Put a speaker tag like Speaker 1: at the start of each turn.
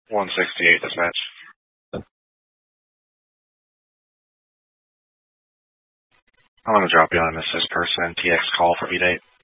Speaker 1: 168 dispatch. I'm going to drop you on an assist person TX call for 8-8.